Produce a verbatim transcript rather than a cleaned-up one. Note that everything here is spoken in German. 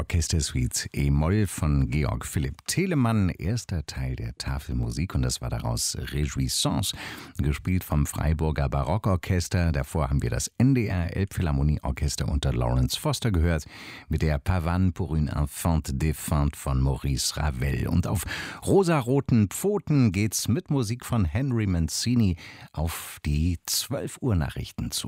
Orchestersuite E-Moll von Georg Philipp Telemann, erster Teil der Tafelmusik, und das war daraus Réjouissance, gespielt vom Freiburger Barockorchester. Davor haben wir das N D R Elbphilharmonieorchester unter Lawrence Foster gehört mit der Pavane pour une enfante défunte von Maurice Ravel. Und auf rosaroten Pfoten geht's mit Musik von Henry Mancini auf die zwölf Uhr Nachrichten zu.